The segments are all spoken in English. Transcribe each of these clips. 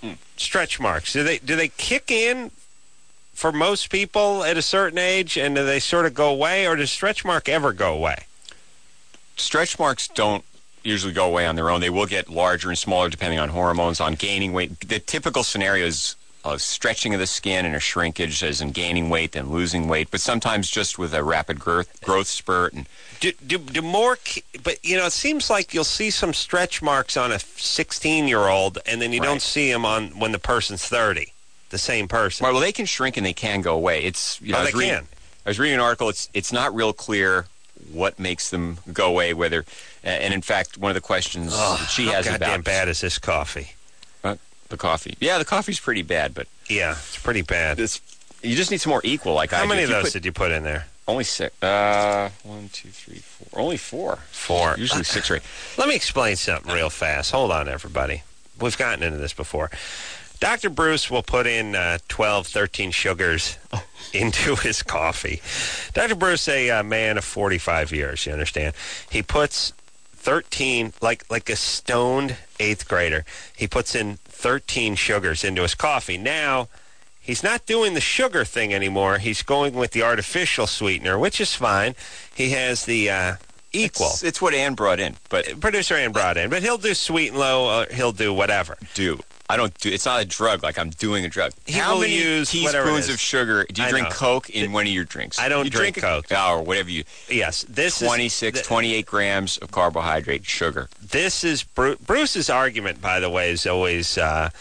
Stretch marks. Do they kick in for most people at a certain age, and do they sort of go away, or does stretch mark ever go away? Stretch marks don't usually go away on their own. They will get larger and smaller depending on hormones, on gaining weight. The typical scenario is a stretching of the skin and a shrinkage, as in gaining weight and losing weight, but sometimes just with a rapid growth spurt. And do more, but it seems like you'll see some stretch marks on a 16-year-old, and then you don't see them on when the person's 30. The same person. Well, they can shrink and they can go away. It's they can. I was reading an article. It's not real clear what makes them go away. Whether, and in fact, one of the questions that she has how about goddamn bad is this coffee? The coffee. Yeah, the coffee's pretty bad, but yeah, it's pretty bad. You just need some more equal. How many of those did you put in there? Only 6. 1, 2, 3, 4. Only 4. 4. Usually 6 or 8. Let me explain something real fast. Hold on, everybody. We've gotten into this before. Dr. Bruce will put in 12, 13 sugars into his coffee. Dr. Bruce, a man of 45 years, you understand? He puts 13, like a stoned 8th grader, he puts in 13 sugars into his coffee. Now, he's not doing the sugar thing anymore. He's going with the artificial sweetener, which is fine. He has the equal. It's what Ann brought in. But Producer Ann brought in. But he'll do sweet and low, he'll do whatever. I don't do. It's not a drug. Like I'm doing a drug. How many teaspoons of sugar? Do you drink Coke in one of your drinks? I don't drink Coke. Or whatever you. Yes, this 28 grams of carbohydrate sugar. This is Bruce's argument, by the way, is always, a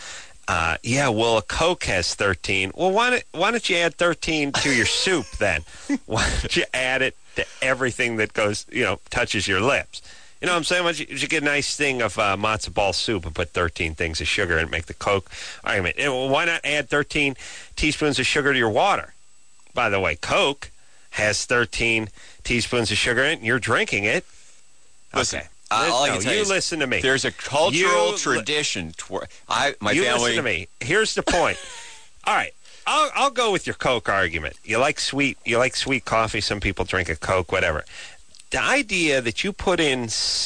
Coke has 13. Well, why don't you add 13 to your soup then? Why don't you add it to everything that goes, touches your lips? You know what I'm saying? Why don't you get a nice thing of matzo ball soup and put 13 things of sugar in and make the Coke argument. Why not add 13 teaspoons of sugar to your water? By the way, Coke has 13 teaspoons of sugar in it, and you're drinking it. Listen, okay. All I can tell you listen to me. There's a cultural tradition. My family. Listen to me. Here's the point. All right. I'll go with your Coke argument. You like sweet coffee. Some people drink a Coke, whatever. The idea that you put in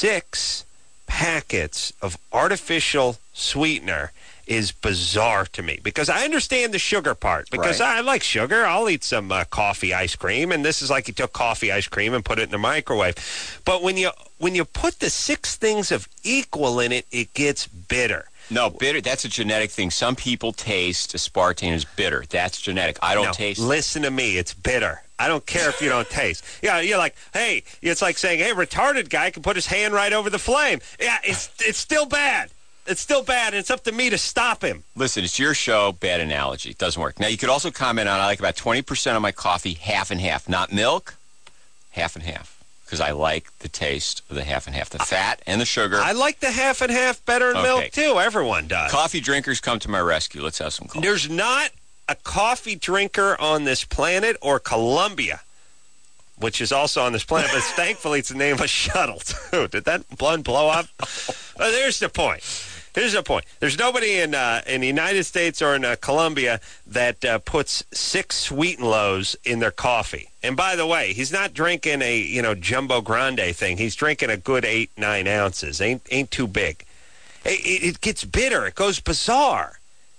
6 packets of artificial sweetener is bizarre to me, because I understand the sugar part, because I like sugar. I'll eat some coffee ice cream, and this is like you took coffee ice cream and put it in the microwave. But when you put the 6 things of equal in it, it gets bitter. No, bitter, that's a genetic thing. Some people taste aspartame as bitter. That's genetic. I don't taste it. Listen to me. It's bitter. I don't care if you don't taste. Yeah, you're like, hey, it's like saying, hey, retarded guy can put his hand right over the flame. Yeah, it's still bad. It's still bad, and it's up to me to stop him. Listen, it's your show. Bad analogy. It doesn't work. Now, you could also comment on, I like about 20% of my coffee half and half. Not milk, half and half. Because I like the taste of the half and half. The fat and the sugar. I like the half and half better than milk, too. Everyone does. Coffee drinkers, come to my rescue. Let's have some coffee. There's not a coffee drinker on this planet, or Columbia, which is also on this planet, but thankfully it's the name of a shuttle, too. Did that one blow up? There's the point. There's nobody in the United States or in Colombia that puts 6 sweet and lows in their coffee. And by the way, he's not drinking a jumbo grande thing. He's drinking a good 8-9 ounces. Ain't too big. It gets bitter. It goes bizarre.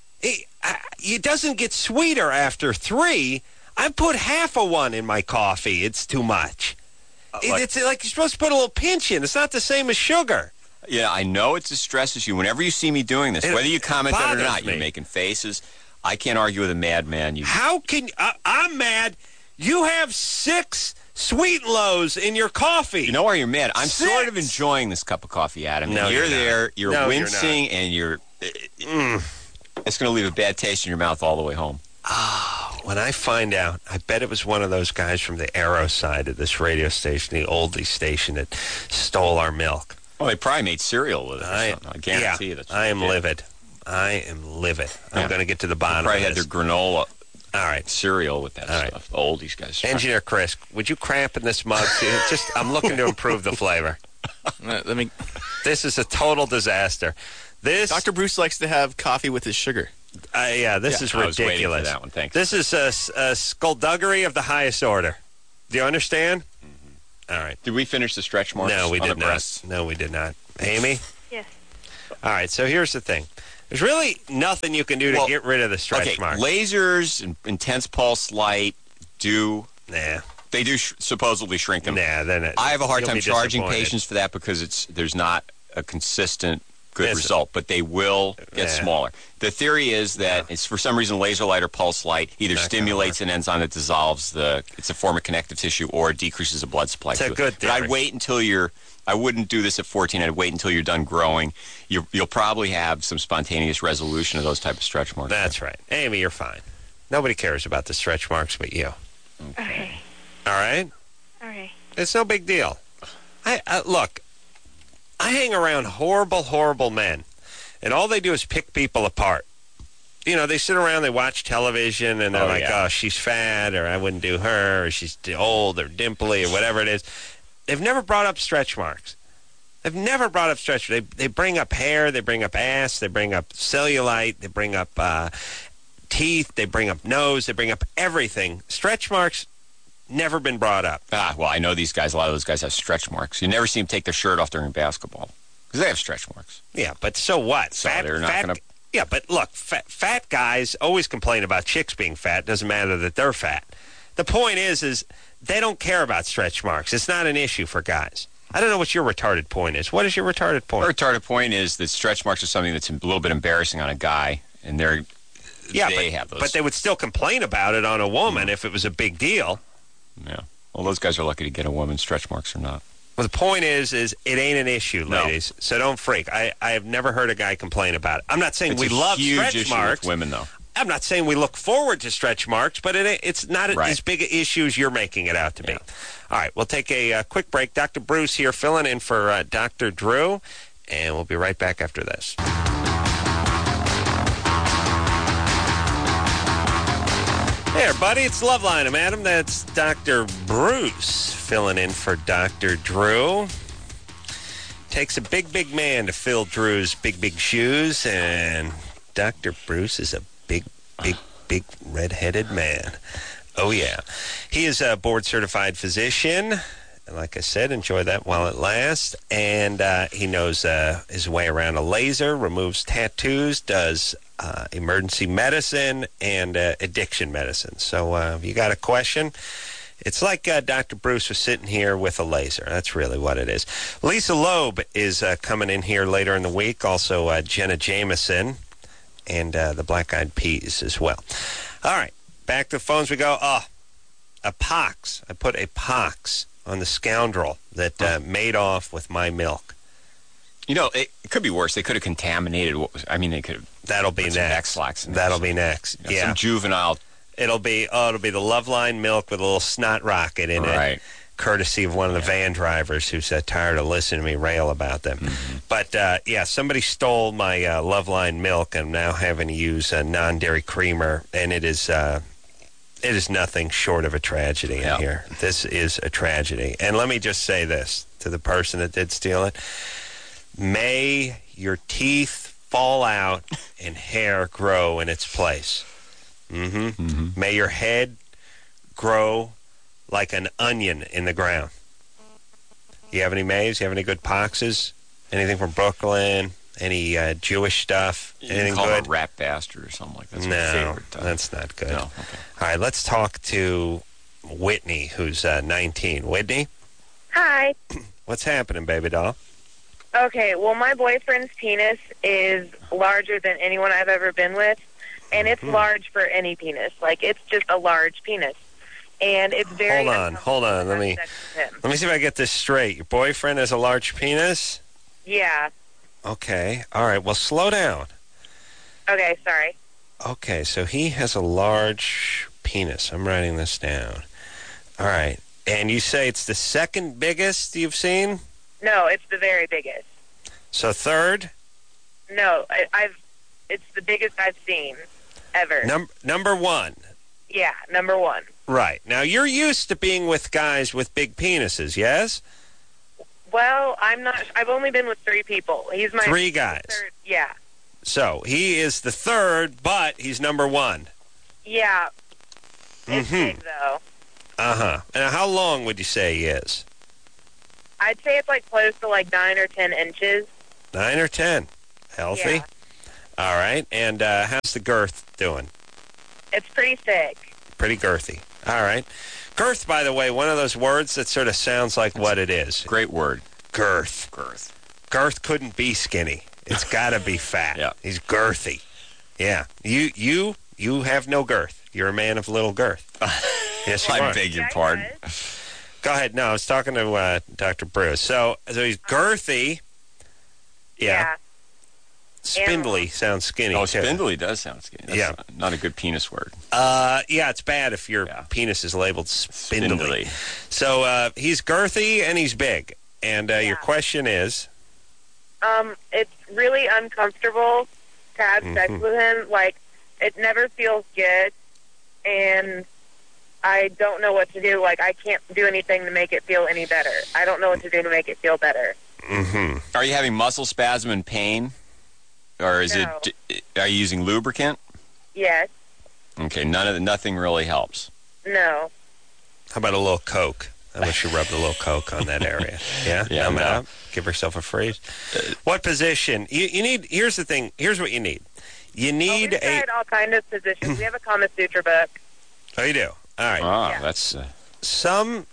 It doesn't get sweeter after 3. I put half of one in my coffee. It's too much. It's like you're supposed to put a little pinch in. It's not the same as sugar. Yeah, I know it distresses you. Whenever you see me doing this, whether you comment on it or not, you're making faces. I can't argue with a madman. How can I'm mad? You have 6 sweet and lows in your coffee. You know why you're mad? I'm sort of enjoying this cup of coffee, Adam. No, you're there. You're wincing, and you're. It's going to leave a bad taste in your mouth all the way home. Oh, when I find out, I bet it was one of those guys from the Arrow side of this radio station, the oldie station, that stole our milk. Well, they probably made cereal with it. I guarantee you. I am livid. I'm going to get to the bottom of this. Probably had their granola. All right. Cereal with that stuff. The oldies guys. Engineer Chris, would you cramp in this mug? I'm looking to improve the flavor. This is a total dister. Dr. Bruce likes to have coffee with his sugar. This is ridiculous. I was waiting for that one. Thanks. This is a skullduggery of the highest order. Do you understand? Mm-hmm. All right. Did we finish the stretch marks? No, we did not. Breasts? No, we did not. Amy? Yes. All right, so here's the thing. There's really nothing you can do to get rid of the stretch marks. Lasers and intense pulse light do... Nah. They do supposedly shrink them. Nah, then I have a hard time charging patients for that because there's not a consistent good result, but they will get smaller. The theory is that it's for some reason laser light or pulse light either stimulates an enzyme that dissolves it's a form of connective tissue or decreases the blood supply. It's a good theory. But I'd wait until I wouldn't do this at 14. I'd wait until you're done growing. You'll probably have some spontaneous resolution of those type of stretch marks. That's right. Amy, you're fine. Nobody cares about the stretch marks but you. Okay. All right? All right. It's no big deal. Look, I hang around horrible, horrible men, and all they do is pick people apart. You know, they sit around, they watch television, and they're oh, she's fat, or I wouldn't do her, or she's old, or dimply, or whatever it is. They've never brought up stretch marks. They've never brought up stretch marks. They bring up hair, they bring up ass, they bring up cellulite, they bring up teeth, they bring up nose, they bring up everything. Stretch marks never been brought up. Well, I know these guys. A lot of those guys have stretch marks. You never see them take their shirt off during basketball because they have stretch marks. Yeah, but so what? So they're not going to... Yeah, but look, fat guys always complain about chicks being fat. It doesn't matter that they're fat. The point is they don't care about stretch marks. It's not an issue for guys. I don't know what your retarded point is. What is your retarded point? My retarded point is that stretch marks are something that's a little bit embarrassing on a guy, and they have those. But they would still complain about it on a woman if it was a big deal. Yeah. Well, those guys are lucky to get a woman's stretch marks or not. Well, the point is it ain't an issue, ladies. No. So don't freak. I have never heard a guy complain about it. I'm not saying we love stretch marks. With women, though. I'm not saying we look forward to stretch marks, but it's not as big an issue as you're making it out to be. All right, we'll take a quick break. Dr. Bruce here filling in for Dr. Drew, and we'll be right back after this. Hey, everybody, it's Loveline. I'm Adam. That's Dr. Bruce filling in for Dr. Drew. Takes a big, big man to fill Drew's big, big shoes, and Dr. Bruce is a big, big, big red-headed man. Oh, yeah. He is a board-certified physician. And like I said, enjoy that while it lasts. And he knows his way around a laser, removes tattoos, does emergency medicine, and addiction medicine. So if you got a question, it's like Dr. Bruce was sitting here with a laser. That's really what it is. Lisa Loeb is coming in here later in the week. Also Jenna Jameson and the Black Eyed Peas as well. All right, back to the phones we go. A pox. I put a pox on the scoundrel that made off with my milk. You know, it could be worse. They could have contaminated what was... I mean, they could have... That'll be next. That'll be next. Yeah. Some juvenile... It'll be the Loveline milk with a little snot rocket in it, courtesy of one of the van drivers who's tired of listening to me rail about them. Mm-hmm. But, somebody stole my Loveline milk, and I'm now having to use a non-dairy creamer, and it is nothing short of a tragedy in here. This is a tragedy. And let me just say this to the person that did steal it. May your teeth fall out and hair grow in its place. Mm-hmm. Mm-hmm. May your head grow like an onion in the ground. You have any Mays? You have any good poxes? Anything from Brooklyn? Any Jewish stuff? Anything call good? A rat bastard or something like that. That's no, my favorite. That's not good. No, okay. All right, let's talk to Whitney, who's 19. Whitney? Hi. What's happening, baby doll? Okay, well, my boyfriend's penis is larger than anyone I've ever been with, and it's large for any penis. Like, it's just a large penis. And it's very... Hold on. Let me see if I get this straight. Your boyfriend has a large penis? Yeah. Okay. All right. Well, slow down. Okay, sorry. Okay, so he has a large penis. I'm writing this down. All right. And you say it's the second biggest you've seen? No, it's the very biggest. So third? No, it's the biggest I've seen ever. Number one? Yeah, number one. Right. Now, you're used to being with guys with big penises, yes? Well, I'm not. I've only been with 3 people. He's my... 3 guys? Third, yeah. So, he is the third, but he's number one. Yeah. It's big, though. Uh-huh. And how long would you say he is? I'd say it's like close to like 9 or 10 inches. 9 or 10. Healthy. Yeah. All right. And how's the girth doing? It's pretty thick. Pretty girthy. All right. Girth, by the way, one of those words that sort of sounds like what it is. Great word. Girth. Girth. Girth couldn't be skinny. It's got to be fat. Yeah. He's girthy. Yeah. You have no girth. You're a man of little girth. Yes, you I are. beg your Yeah, pardon. guys. Go ahead. No, I was talking to Dr. Bruce. So he's girthy. Yeah. Spindly sounds skinny, Oh, too. spindly does sound skinny. That's Yeah. not a good penis word. Yeah, it's bad if your Yeah. penis is labeled spindly. Spindly. So he's girthy and he's big. And your question is? It's really uncomfortable to have sex with him. Like, it never feels good, and I don't know what to do. Like, I can't do anything to make it feel any better. I don't know what to do to make it feel better. Mm-hmm. Are you having muscle spasm and pain? Or is No. are you using lubricant? Yes. Okay, nothing really helps. No. How about a little Coke? I wish you rubbed a little Coke on that area. Yeah? Yeah, Numb it no. up. Give herself a freeze. What position? You need, here's the thing. Here's what you need. You need We've tried all kinds of positions. We have a Kama Sutra book. Oh, you do? All right. Ah, Yeah. that's Some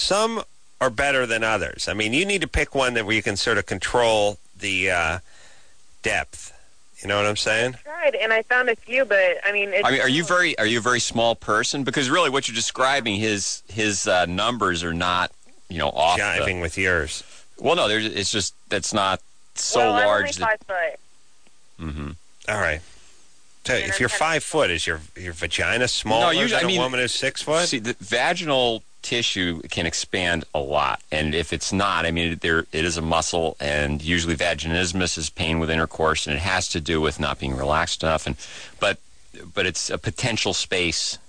are better than others. I mean, you need to pick one that where you can sort of control the depth. You know what I'm saying? Tried, and I found a few, but I mean, are you a very small person? Because really, what you're describing, his numbers are not, off. Jiving with yours. Well, no, it's just that's not so well, large. I'm only 5 foot. Mm-hmm. All right. So And if I'm you're kinda 5 foot, is your vagina smaller usually- than a woman who's 6 foot? See, the vaginal tissue can expand a lot, and if it's not, I mean, it is a muscle, and usually vaginismus is pain with intercourse, and it has to do with not being relaxed enough. But it's a potential space.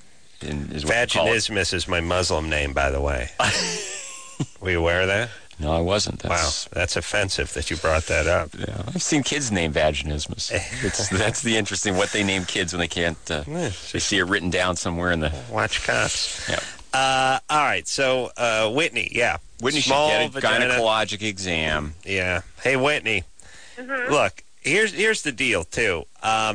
Is what you call it. Vaginismus is my Muslim name, by the way. Were you aware of that? No, I wasn't. Wow, that's offensive that you brought that up. Yeah, I've seen kids named vaginismus. That's the interesting what they name kids when they can't. They see it written down somewhere in the. Watch cops. Yeah. All right, so Whitney, yeah. Whitney Small should get a vagina. gynecologic exam. Yeah. Hey, Whitney. Look, here's the deal, too.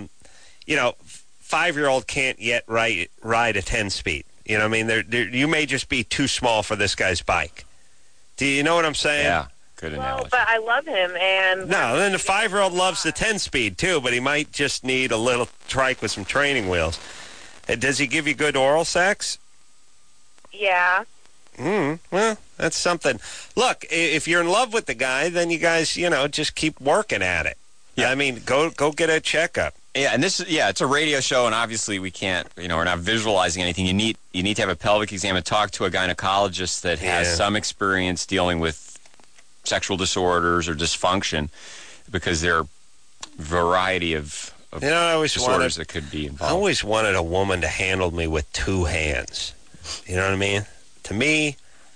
5-year-old can't yet ride a 10-speed. You know what I mean? You may just be too small for this guy's bike. Do you know what I'm saying? Yeah, good Well, analogy. but I love him, and No, then the 5-year-old loves the 10-speed, too, but he might just need a little trike with some training wheels. Does he give you good oral sex? yeah. Well, that's something. Look, if you're in love with the guy, then you guys, just keep working at it. Yeah. I mean, go get a checkup. Yeah, and it's a radio show, and obviously we can't, we're not visualizing anything. You need to have a pelvic exam and talk to a gynecologist that has Yeah. some experience dealing with sexual disorders or dysfunction, because there are a variety of I always disorders that could be I involved. always wanted a woman to handle me with 2 hands. You know what I mean? To me,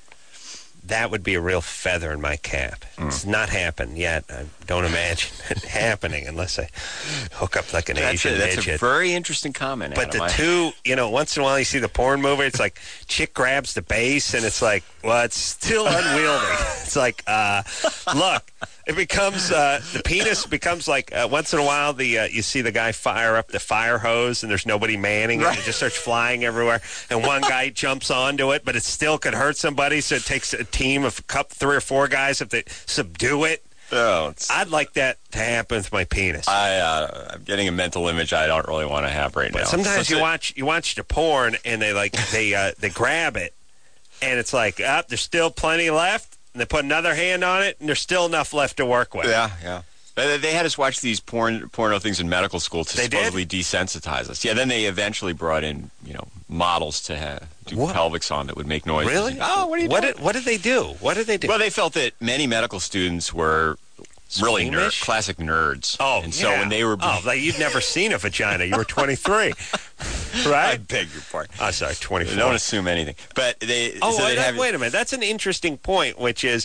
that would be a real feather in my cap. It's not happened yet. I don't imagine it happening unless I hook up like an Asian That's midget. a very interesting comment, But Adam. the two, once in a while you see the porn movie, it's like chick grabs the base and it's like, well, it's still unwieldy. It's like, look, it becomes, the penis becomes like, once in a while you see the guy fire up the fire hose and there's nobody manning it. It just starts flying everywhere. And one guy jumps onto it, but it still could hurt somebody. So it takes a team of 3 or 4 guys if they subdue it. Oh, I'd like that to happen with my penis. I'm getting a mental image I don't really want to have right now. Sometimes you watch the porn and they grab it and it's like there's still plenty left and they put another hand on it and there's still enough left to work with. Yeah. They had us watch these porno things in medical school to They did? supposedly desensitize us. Yeah, then they eventually brought in models to do What? pelvics on that would make noises. Really? Oh, what are you doing? What did they do? What did they do? Well, they felt that many medical students were really Squeamish? classic nerds. Oh, and so yeah. when they were, like you'd never seen a vagina. You were 23, I right? beg your pardon. Oh, sorry, 24. Don't assume anything. But they. Oh, so they'd have, wait a minute. That's an interesting point, which is,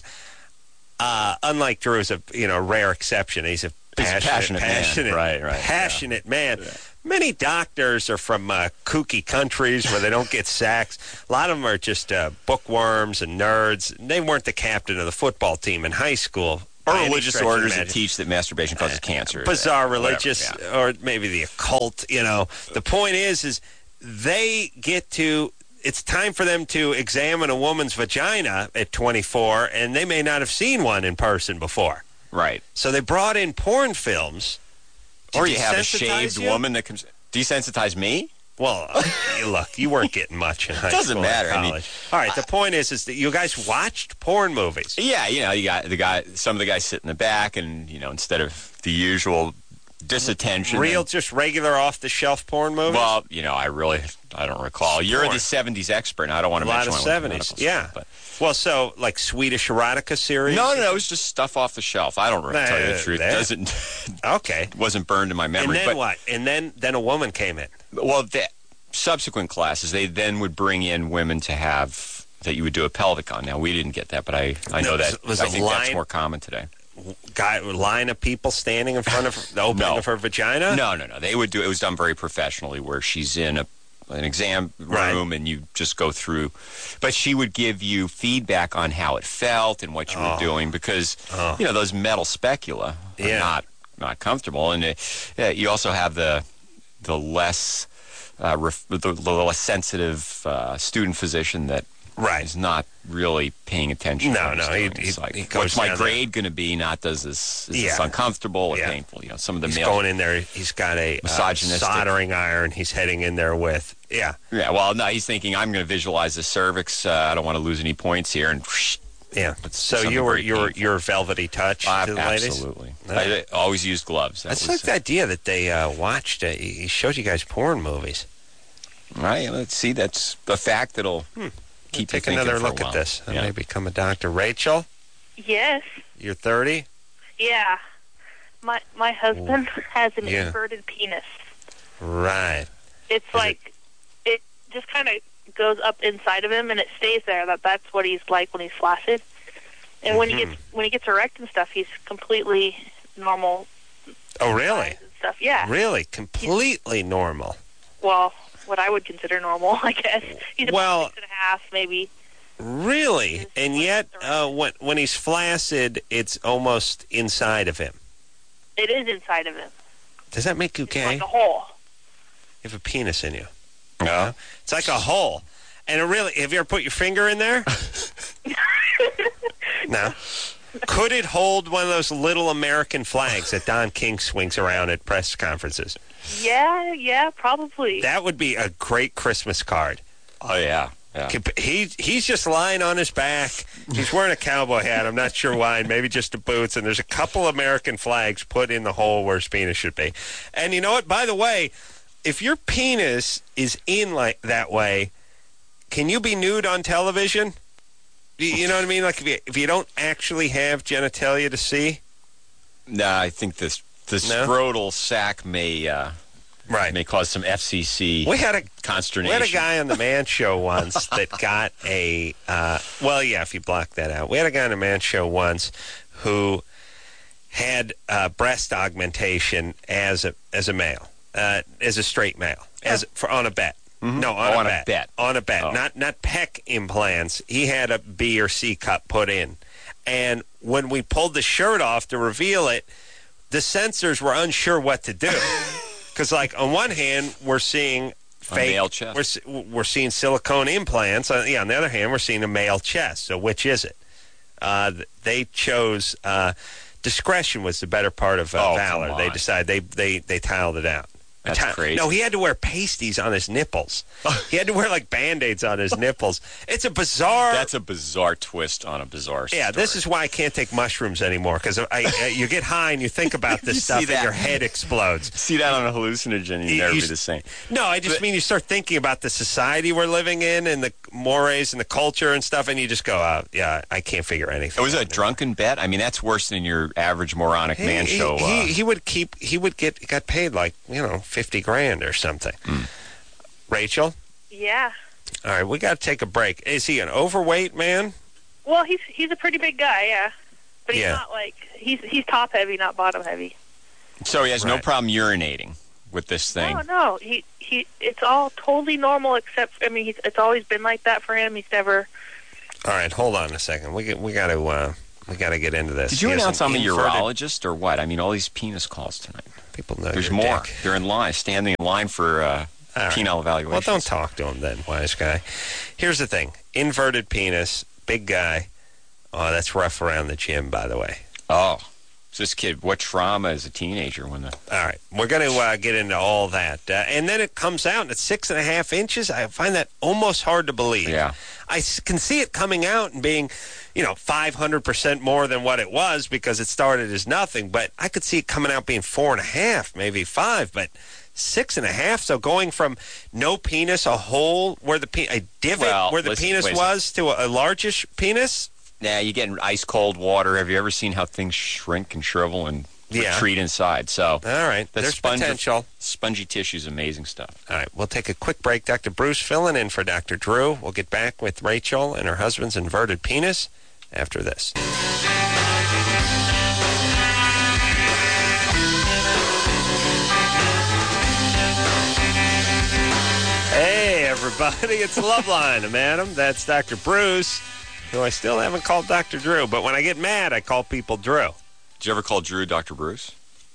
unlike Drew, is a rare exception. He's a passionate man. Right, passionate man. Yeah. Many doctors are from kooky countries where they don't get sex. A lot of them are just bookworms and nerds. They weren't the captain of the football team in high school, Or by any religious stretch of the orders that imagination. teach that masturbation causes cancer. Bizarre Whatever, religious, yeah. or maybe the occult. The point is they get to. It's time for them to examine a woman's vagina at 24, and they may not have seen one in person before. Right. So they brought in porn films. to Or you have a desensitize shaved you? woman that comes... Desensitize me? Well, look, you weren't getting much in high Doesn't school. matter. Or I mean, college. All right. The point is that you guys watched porn movies. Yeah, you got the guy. Some of the guys sit in the back, and instead of the usual disattention, Just regular off-the-shelf porn movies. Well, I don't recall. You're Porn. the '70s expert, and I don't want A to lot mention of my medical 70s. stuff, Yeah. but Well, so like Swedish erotica series. no, it was just stuff off the shelf. I don't really tell you the truth. It that- doesn't Okay. wasn't burned in my And memory. then but what? And then a woman came in. well, the subsequent classes, they then would bring in women to have that you would do a pelvic on. Now we didn't get that, but I know that. was I a think that's line- more common today. Line of people standing in front of the opening No. of her vagina. No. They would do it was done very professionally, where she's in an exam room and you just go through. But she would give you feedback on how it felt and what you were doing, because those metal specula are Yeah. not comfortable, and you also have the less the less sensitive student physician that. Right. He's not really paying attention. No, to what no, he's doing. he It's like, goes what's my down there. grade going to be? Not is this Yeah. uncomfortable or Yeah. painful? Some of the He's male. going in there. He's got a Misogynistic. soldering iron. He's heading in there with. Yeah. Yeah, well, no, he's thinking I'm going to visualize the cervix. I don't want to lose any points here, and Yeah. It's So something you were very painful. your velvety touch to the ladies. absolutely. No. I always used gloves. That That's was like the idea that they watched. He showed you guys porn movies. right. Let's see. That's the fact that'll keep you Take thinking another for a look at while. this. I Yeah. may become a doctor. Rachel, Yes. you're 30. Yeah. My husband has an Yeah. inverted penis. Right. It's like it just kind of goes up inside of him and it stays there. That's what he's like when he's flaccid. And when he gets erect and stuff, he's completely normal. Oh, really? And stuff. Yeah. Really, completely normal. Well, what I would consider normal, I guess. He's about 6.5, maybe. Really, and yet when he's flaccid, it's almost inside of him. It is inside of him. Does that make you It's gay? like a hole. You have a penis in you. No. It's like a hole. And it really, have you ever put your finger in there? No. Could it hold one of those little American flags that Don King swings around at press conferences? Yeah, probably. That would be a great Christmas card. Oh yeah. Yeah. He's just lying on his back. He's wearing a cowboy hat. I'm not sure why. Maybe just the boots. And there's a couple American flags put in the hole where his penis should be. And you know what? By the way, if your penis is in like that way, can you be nude on television? You know what I mean? Like if you don't actually have genitalia to see? No, I think the scrotal sac may cause some FCC We had consternation. a guy on the Man Show once that got a if you block that out. We had a guy on the Man Show once who had breast augmentation as a male, as a straight male, on a bet. Mm-hmm. No, on a bet. On a bet. Oh. Not pec implants. He had a B or C cup put in. And when we pulled the shirt off to reveal it, the censors were unsure what to do. Because, like, on one hand, we're seeing fake. A male chest. We're seeing silicone implants. On the other hand, we're seeing a male chest. So which is it? They chose discretion was the better part of valor. Come They on. decided they tiled it out. That's crazy. No, he had to wear pasties on his nipples. He had to wear like Band-Aids on his nipples. It's a bizarre. That's a bizarre twist on a bizarre story. Yeah, this is why I can't take mushrooms anymore, because you get high and you think about this You stuff see and that? your head explodes. See that on a hallucinogen, you never be the same. No, I just mean you start thinking about the society we're living in and the mores and the culture and stuff, and you just go, yeah, I can't figure anything. It was out a anymore. drunken bet. I mean, that's worse than your average moronic man show. He got paid like $50,000 or something. Rachel, Yeah. all right, we got to take a break. Is he an overweight man? Well, he's a pretty big guy, yeah. But he's not like he's top heavy, not bottom heavy. So he has no Right. problem urinating with this thing. No. He it's all totally normal except it's always been like that for him. He's never. All right, hold on a second. We got to We got to get into this. Did you He has announce an I'm a inverted- urologist or what? I mean, all these penis calls tonight. People know There's your more. dick. They're in line, standing in line for All right. penile evaluation. Well, don't talk to him then, wise guy. Here's the thing. Inverted penis, big guy. Oh, that's rough around the gym, by the way. Oh, so this kid, what trauma as a teenager when the... All right. We're going to get into all that. And then it comes out, and it's 6.5 inches. I find that almost hard to believe. Yeah. I can see it coming out and being, 500% more than what it was because it started as nothing. But I could see it coming out being 4.5, maybe 5. But 6.5, so going from no penis, a hole where a divot where the penis was to a largish penis. Yeah, you get in ice cold water. Have you ever seen how things shrink and shrivel and retreat inside? So, all right, the there's potential. Spongy tissue is amazing stuff. All right, we'll take a quick break. Dr. Bruce filling in for Dr. Drew. We'll get back with Rachel and her husband's inverted penis after this. Hey, everybody, it's Loveline, madam. That's Dr. Bruce, who I still haven't called Dr. Drew, but when I get mad, I call people Drew. Did you ever call Drew Dr. Bruce?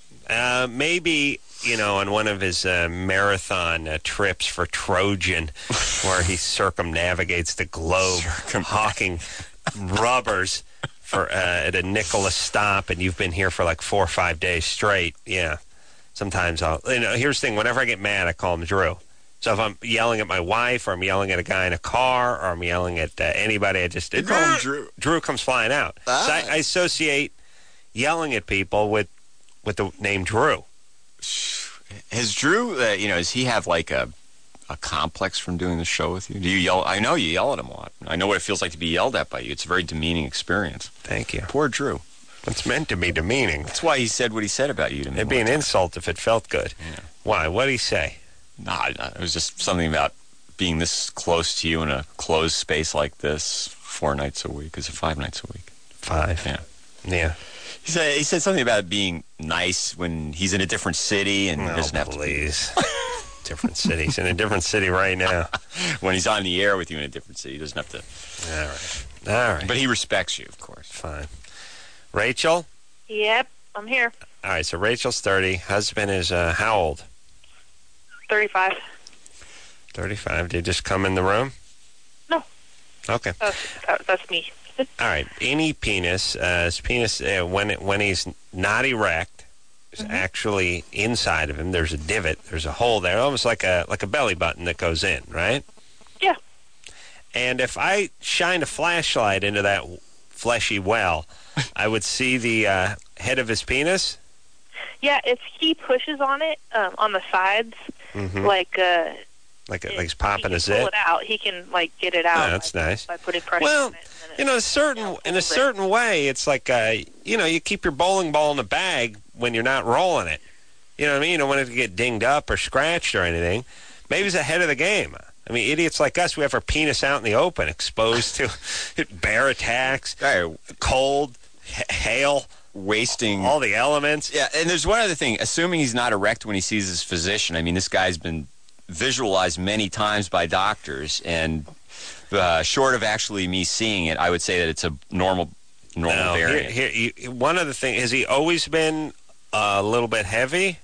Maybe, on one of his marathon trips for Trojan, where he circumnavigates the globe, hawking rubbers at a Nicholas stop, and you've been here for like 4 or 5 days straight. Yeah. Sometimes here's the thing. Whenever I get mad, I call him Drew. So if I'm yelling at my wife, or I'm yelling at a guy in a car, or I'm yelling at anybody, I just... You call him Drew. Drew comes flying out. Ah. So I associate yelling at people with the name Drew. Has Drew, does he have like a complex from doing the show with you? Do you yell? I know you yell at him a lot. I know what it feels like to be yelled at by you. It's a very demeaning experience. Thank you. Poor Drew. It's meant to be demeaning. That's why he said what he said about you to me. It'd be an insult if it felt good. Yeah. Why? What'd he say? Nah, it was just something about being this close to you in a closed space like this 4 nights a week. Is it 5 nights a week? 5. Yeah. Yeah. He said something about being nice when he's in a different city and he doesn't have to be. Different cities. In a different city right now. When he's on the air with you in a different city, he doesn't have to. All right. But he respects you, of course. Fine. Rachel? Yep, I'm here. All right, so Rachel's 30. Husband is how old? 35. 35. Did he just come in the room? No. Okay. That's me. All right. Any penis, his penis, when he's not erect, is actually inside of him. There's a divot. There's a hole there, almost like a belly button that goes in, right? Yeah. And if I shined a flashlight into that fleshy well, I would see the head of his penis? Yeah, if he pushes on it, on the sides, like he's popping he his can pull it? it out. He can, get it out. Oh, that's nice. By putting pressure Well, on it. in a certain way, it's like, you keep your bowling ball in a bag when you're not rolling it. You know what I mean? You don't want it to get dinged up or scratched or anything. Maybe he's ahead of the game. I mean, idiots like us, we have our penis out in the open, exposed to bear attacks, cold, hail, wasting all the elements. Yeah, and there's one other thing. Assuming he's not erect when he sees his physician, I mean, this guy's been visualized many times by doctors, and short of actually me seeing it, I would say that it's a normal variant. One other thing, has he always been a little bit heavy?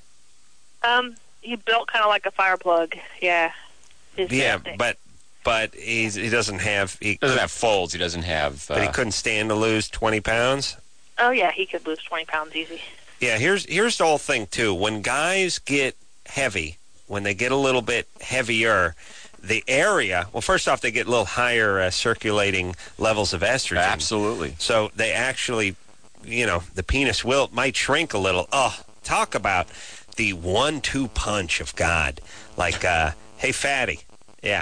He built kind of like a fire plug. Yeah. Yeah, but he doesn't have... He doesn't have folds. He doesn't have... But he couldn't stand to lose 20 pounds? Oh, yeah, he could lose 20 pounds easy. Yeah, here's the whole thing, too. When guys get heavy, when they get a little bit heavier, the area... Well, first off, they get a little higher circulating levels of estrogen. Absolutely. So they actually, the penis might shrink a little. Oh, talk about the 1-2 punch of God. Like, hey, fatty. Yeah.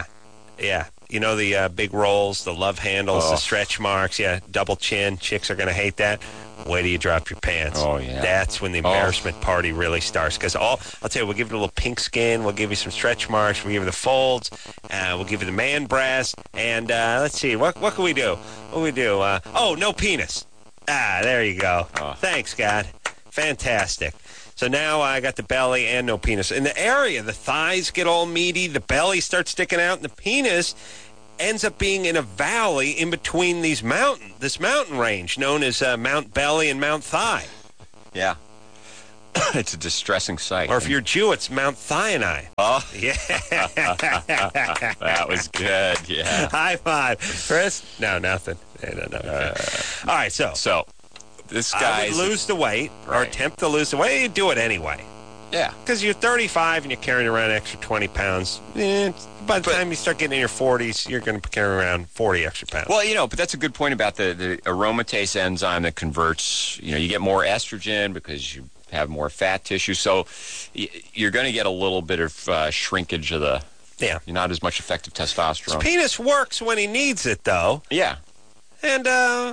The big rolls, the love handles, the stretch marks. Yeah, double chin. Chicks are going to hate that. Wait till you drop your pants. Oh, yeah. That's when the embarrassment party really starts. Because I'll tell you, we'll give you a little pink skin. We'll give you some stretch marks. We'll give you the folds. We'll give you the man breast. And let's see, what can we do? What do we do? No penis. There you go. Oh. Thanks, God. Fantastic. So now I got the belly and no penis. In the area, the thighs get all meaty, the belly starts sticking out, and the penis ends up being in a valley in between this mountain range known as Mount Belly and Mount Thigh. Yeah. It's a distressing sight. Or if you're Jew, it's Mount Thionai. Oh, Yeah. that was good. Yeah. High five. Chris? No, nothing. No. All right, so this I guy would lose the weight or Right. attempt to lose the weight. You do it anyway. Yeah. Because you're 35 and you're carrying around an extra 20 pounds. By the time you start getting in your 40s, you're going to carry around 40 extra pounds. Well, but that's a good point about the aromatase enzyme that converts, you get more estrogen because you have more fat tissue. So you're going to get a little bit of shrinkage of yeah. not as much effective testosterone. Penis works when he needs it, though. Yeah. And,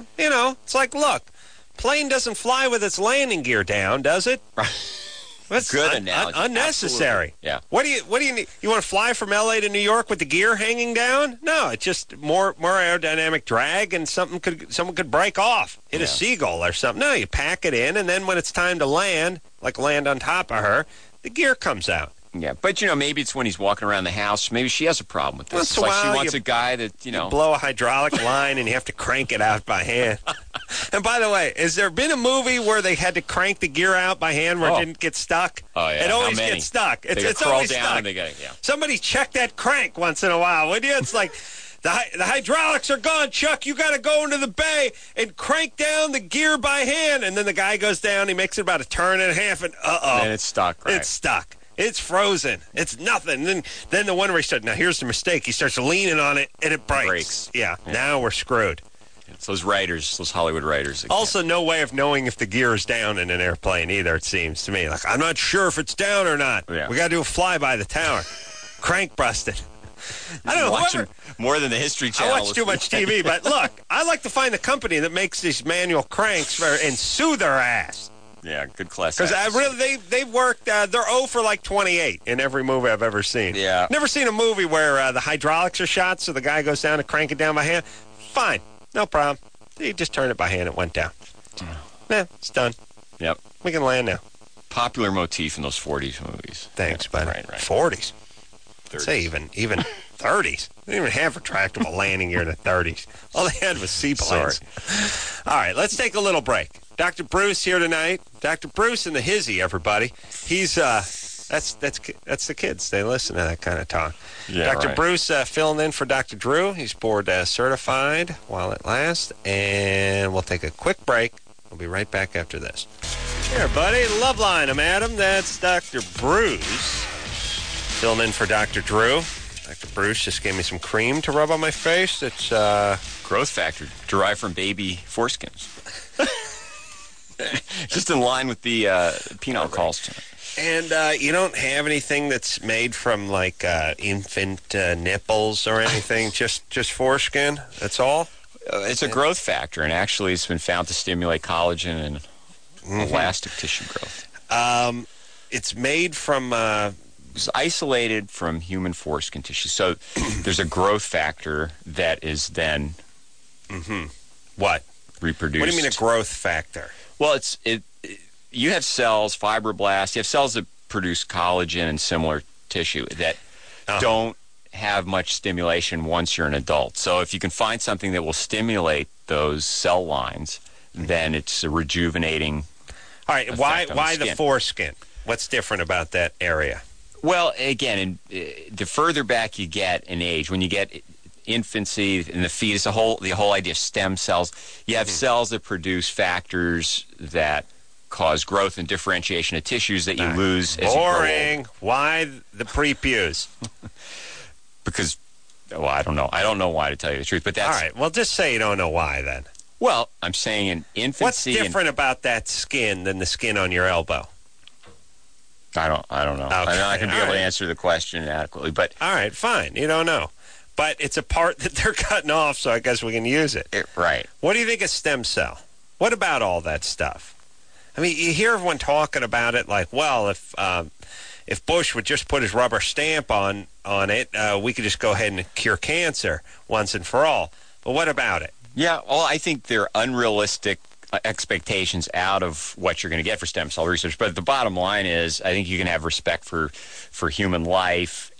it's like, look, plane doesn't fly with its landing gear down, does it? That's Good analogy. Unnecessary. Absolutely. Yeah. What do you need? You want to fly from L.A. to New York with the gear hanging down? No, it's just more aerodynamic drag, and someone could break off, hit a seagull or something. No, you pack it in, and then when it's time to land, like land on top of her, the gear comes out. Yeah, but maybe it's when he's walking around the house. Maybe she has a problem with this. Once It's in a like she while, wants you- a guy that Blow a hydraulic line, and you have to crank it out by hand. And by the way, has there been a movie where they had to crank the gear out by hand where it didn't get stuck? Oh, yeah. It How always many? gets stuck. They It's crawl always down stuck. and they get it. Yeah. Somebody check that crank once in a while, would you? It's like, the hydraulics are gone, Chuck. You got to go into the bay and crank down the gear by hand. And then the guy goes down. He makes it about a turn and a half, and And it's stuck, right? it's stuck. It's frozen. It's nothing. And then the one where he starts, now here's the mistake. He starts leaning on it, and it breaks. Yeah, now we're screwed. It's those writers, those Hollywood writers. that Also, no way of knowing if the gear is down in an airplane either, it seems to me. Like, I'm not sure if it's down or not. Yeah. We got to do a flyby the tower. Crank busted. I can't- don't know. watching Whoever, more than the History I Channel. watch too much TV, but look, I like to find the company that makes these manual cranks and sue their ass. Yeah, good class. Because they've worked, they're 0 for like 28 in every movie I've ever seen. Yeah. Never seen a movie where the hydraulics are shot, so the guy goes down to crank it down by hand. Fine. No problem. You just turned it by hand, it went down. Nah, it's done. Yep. We can land now. Popular motif in those 40s movies. Thanks, buddy. Right. 40s. 30s. Say even 30s. They didn't even have retractable landing gear in the 30s. All they had was seaplanes. All right, let's take a little break. Dr. Bruce here tonight. Dr. Bruce and the Hizzy, everybody. He's that's the kids. They listen to that kind of talk. Yeah, Dr. right. Bruce filling in for Dr. Drew. He's board certified while it lasts, and we'll take a quick break. We'll be right back after this. Here, buddy, Loveline. I'm Adam. That's Dr. Bruce filling in for Dr. Drew. Dr. Bruce just gave me some cream to rub on my face. It's Growth factor derived from baby foreskins. Just in line with the penile calls tonight. and you don't have anything that's made from like infant nipples or anything. just foreskin. That's all. It's a growth factor, and actually it's been found to stimulate collagen and elastic tissue growth. It's made from. It's isolated from human foreskin tissue. So there's a growth factor that is then What? reproduced. What do you mean a growth factor? Well, you have cells, fibroblasts, you have cells that produce collagen and similar tissue that don't have much stimulation once you're an adult. So if you can find something that will stimulate those cell lines, then it's a rejuvenating. All right. Effect on Why the the skin. foreskin? What's different about that area? Well, again, the further back you get in age, when you get infancy in the fetus, the whole idea of stem cells, you have cells that produce factors that cause growth and differentiation of tissues that you lose as you grow Boring. old. Why the prepuce? Because, well, I don't know. I don't know why, to tell you the truth. But that's All right. Well, just say you don't know why then. Well, I'm saying in What's infancy. different about that skin than the skin on your elbow? I don't know. Okay, I'm not going to be all able to right. answer the question adequately. But All right, fine. You don't know. But it's a part that they're cutting off, so I guess we can use it. right. What do you think of stem cell? What about all that stuff? I mean, you hear everyone talking about it like, well, if Bush would just put his rubber stamp on it, we could just go ahead and cure cancer once and for all. But what about it? Yeah, well, I think they're unrealistic expectations out of what you're going to get for stem cell research. But the bottom line is, I think you can have respect for human life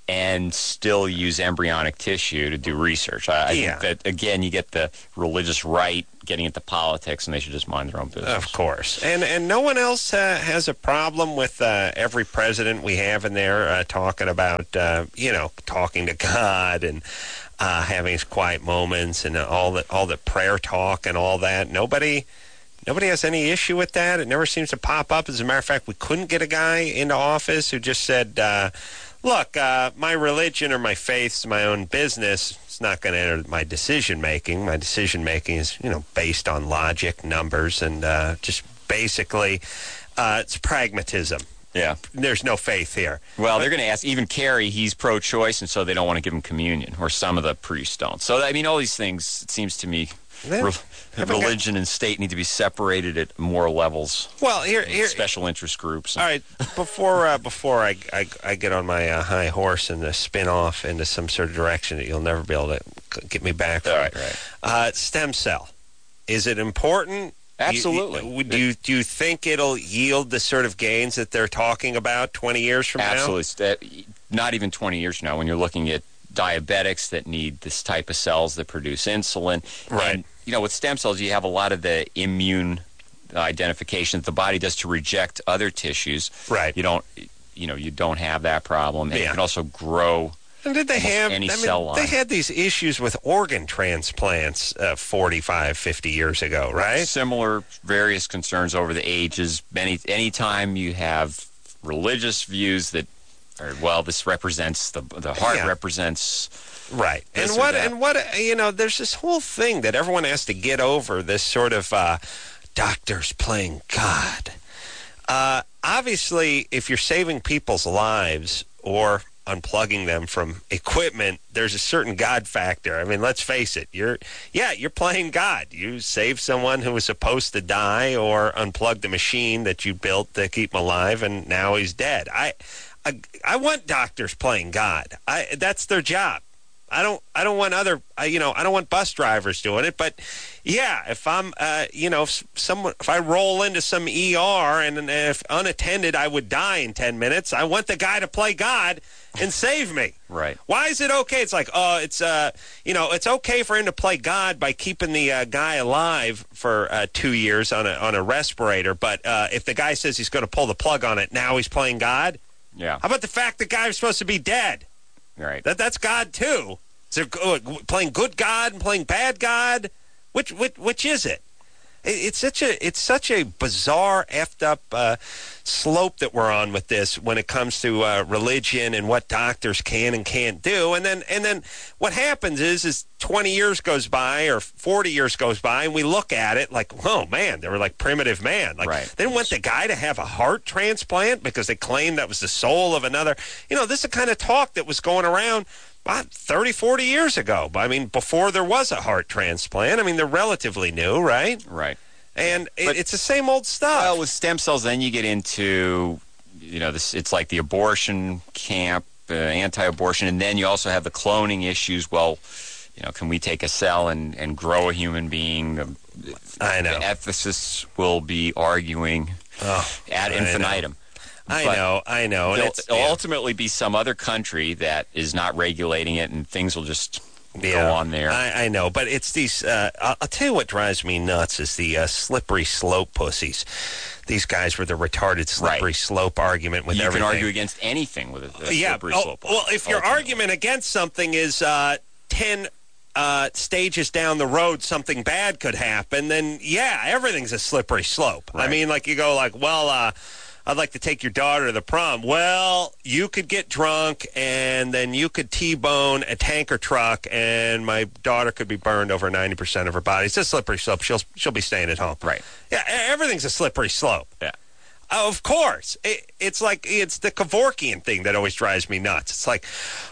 and still use embryonic tissue to do research. I think that, again, you get the religious right getting into politics, and they should just mind their own business. Of course. And no one else has a problem with every president we have in there talking about, talking to God and having his quiet moments and all the prayer talk and all that. Nobody has any issue with that. It never seems to pop up. As a matter of fact, we couldn't get a guy into office who just said, look, my religion or my faith is my own business. It's not going to enter my decision-making. My decision-making is, based on logic, numbers, and just basically it's pragmatism. Yeah. There's no faith here. Well, they're going to ask, even Kerry, he's pro-choice, and so they don't want to give him communion, or some of the priests don't. So, all these things, it seems to me, religion and state need to be separated at more levels. Well, here special interest groups. All right, before I get on my high horse and spin off into some sort of direction that you'll never be able to get me back from. All right. Stem cell, is it important? Absolutely. Do you think it'll yield the sort of gains that they're talking about 20 years from now? Absolutely. Not even 20 years from now, when you're looking at diabetics that need this type of cells that produce insulin. Right. And, with stem cells, you have a lot of the immune identification that the body does to reject other tissues. Right. You don't have that problem. And you can also grow and did they have any cell line. They had these issues with organ transplants 45, 50 years ago, right? Similar various concerns over the ages. Anytime you have religious views that this represents the heart represents right. And what there's this whole thing that everyone has to get over, this sort of doctors playing God. Obviously, if you're saving people's lives or unplugging them from equipment, there's a certain God factor. I mean, let's face it. You're playing God. You saved someone who was supposed to die or unplugged a machine that you built to keep him alive, and now he's dead. I want doctors playing God. That's their job. I don't want I don't want bus drivers doing it. But if I'm if I roll into some ER and if unattended I would die in 10 minutes, I want the guy to play God and save me. Right. Why is it okay? It's like, it's okay for him to play God by keeping the guy alive for 2 years on a respirator, but if the guy says he's going to pull the plug on it, now he's playing God? Yeah. How about the fact the guy was supposed to be dead? Right. That's God too. So playing good God and playing bad God, which is it? It's such a bizarre, effed up slope that we're on with this when it comes to religion and what doctors can and can't do. And then what happens is 20 years goes by or 40 years goes by, and we look at it like, oh man, they were like primitive man. Like they didn't want the guy to have a heart transplant because they claimed that was the soul of another. This is the kind of talk that was going around 30, 40 years ago. I mean, before there was a heart transplant. I mean, they're relatively new, right? Right. And it's the same old stuff. Well, with stem cells, then you get into, this. It's like the abortion camp, anti-abortion, and then you also have the cloning issues. Well, can we take a cell and grow a human being? I know. The ethicists will be arguing ad infinitum. I know. There'll ultimately be some other country that is not regulating it, and things will just go on there. I know, but it's these. I'll tell you what drives me nuts is the slippery slope pussies. These guys with the retarded slippery slope argument with everything. You can argue against anything with a slippery slope. Well, if your argument against something is 10 stages down the road something bad could happen, then everything's a slippery slope. Right. I mean, like you go like, well, I'd like to take your daughter to the prom. Well, you could get drunk, and then you could T-bone a tanker truck, and my daughter could be burned over 90% of her body. It's a slippery slope. She'll be staying at home. Right. Yeah, everything's a slippery slope. Yeah. Of course. It's the Kevorkian thing that always drives me nuts. It's like,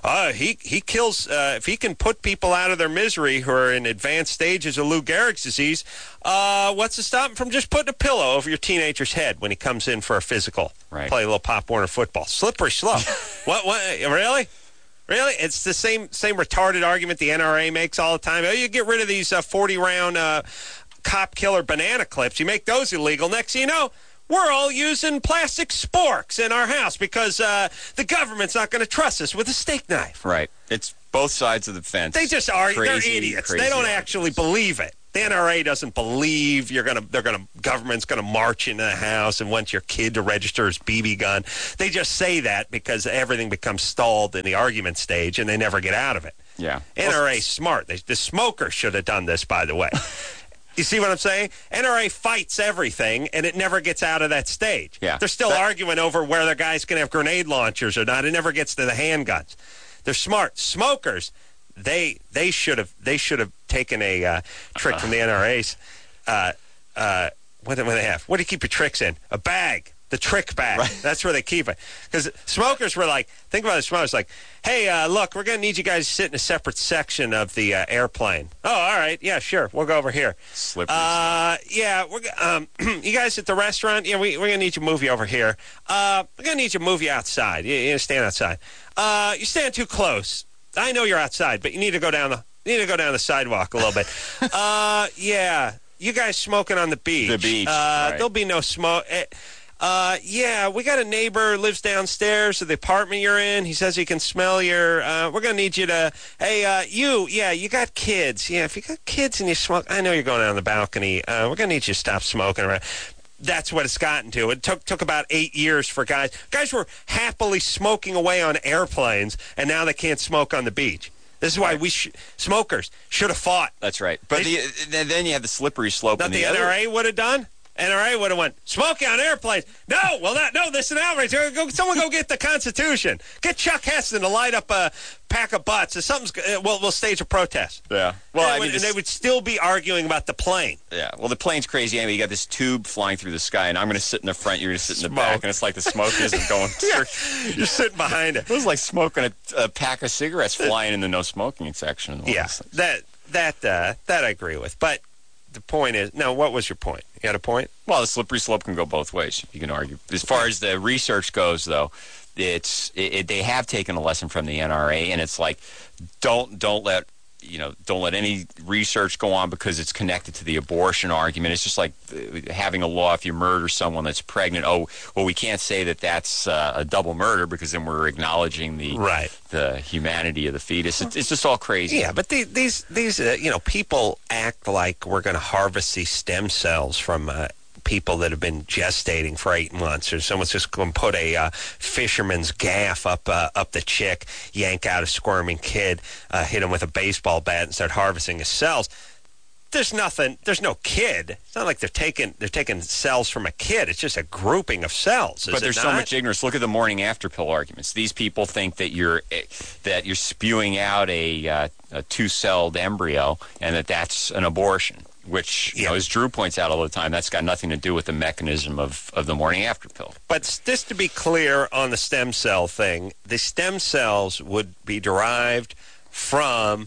he kills, if he can put people out of their misery who are in advanced stages of Lou Gehrig's disease, what's to stop him from just putting a pillow over your teenager's head when he comes in for a physical? Right. Play a little Pop Warner football. Slippery slope. What, really? Really? It's the same retarded argument the NRA makes all the time. Oh, you get rid of these 40-round cop killer banana clips. You make those illegal. Next thing you know, we're all using plastic sporks in our house because the government's not going to trust us with a steak knife. Right. It's both sides of the fence. They just are. They're Crazy, idiots. crazy They don't arguments. actually believe it. The NRA doesn't believe government's gonna march into the house and want your kid to register his BB gun. They just say that because everything becomes stalled in the argument stage and they never get out of it. Yeah. NRA's smart. The smokers should have done this, by the way. You see what I'm saying? NRA fights everything, and it never gets out of that stage. Yeah. They're still arguing over whether guys can have grenade launchers or not. It never gets to the handguns. They're smart. Smokers, they should have taken a trick from the NRA's. What do they have? What do you keep your tricks in? A bag. The trick bag. Right. That's where they keep it. Because smokers were like, think about it, smokers like, hey, look, we're going to need you guys to sit in a separate section of the airplane. Oh, all right. Yeah, sure. We'll go over here. Slippery. Yeah, you guys at the restaurant? Yeah, we're going to need you to move you over here. We're going to need you to move you outside. You stand outside. You stand too close. I know you're outside, but you need to go down the sidewalk a little bit. Yeah, you guys smoking on the beach. The beach, right. There'll be no smoke. Yeah, we got a neighbor who lives downstairs of the apartment you're in. He says he can smell your, we're going to need you to, hey, you got kids. Yeah, if you got kids and you smoke, I know you're going out on the balcony. We're going to need you to stop smoking around. That's what it's gotten to. It took about 8 years for guys. Guys were happily smoking away on airplanes, and now they can't smoke on the beach. This is why smokers should have fought. That's right. But then you have the slippery slope. That the NRA would have done? NRA would have went, smoking on airplanes. No, this is an outrage. Someone go get the Constitution. Get Chuck Heston to light up a pack of butts. If something's, we'll stage a protest. Yeah. Well, and they would still be arguing about the plane. Yeah. Well, the plane's crazy anyway. You got this tube flying through the sky, and I'm going to sit in the front. You're going to sit in the back, and it's like the smoke isn't going. Yeah, you're sitting behind it. It was like smoking a pack of cigarettes flying in the no smoking section. Yeah. That I agree with, but. The point is, now, what was your point? You had a point? Well, the slippery slope can go both ways. You can argue. As far as the research goes, though, they have taken a lesson from the NRA, and it's like, don't let any research go on because it's connected to the abortion argument. It's just like having a law if you murder someone that's pregnant. Oh, well, we can't say that that's a double murder because then we're acknowledging the humanity of the fetus. It's just all crazy. Yeah, but these people act like we're going to harvest these stem cells from people that have been gestating for 8 months, or someone's just going to put a fisherman's gaff up the chick, yank out a squirming kid, hit him with a baseball bat, and start harvesting his cells. There's no kid. It's not like they're taking cells from a kid. It's just a grouping of cells. But there's so much ignorance. Look at the morning after pill arguments. These people think that you're spewing out a 2-celled embryo and that's an abortion. Which, as Drew points out all the time, that's got nothing to do with the mechanism of the morning after pill. But just to be clear on the stem cell thing, the stem cells would be derived from